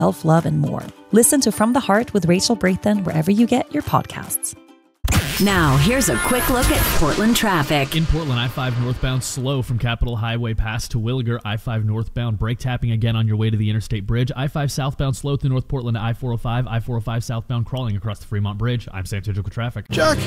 self-love, and more. Listen to From the Heart with Rachel Brathen wherever you get your podcasts. Now, here's a quick look at Portland traffic. In Portland, I-5 northbound slow from Capitol Highway past Terwilliger. I-5 northbound brake tapping again on your way to the Interstate Bridge. I-5 southbound slow through North Portland to I-405. I-405 southbound crawling across the Fremont Bridge. I'm Sam Tidrick with traffic. Jack,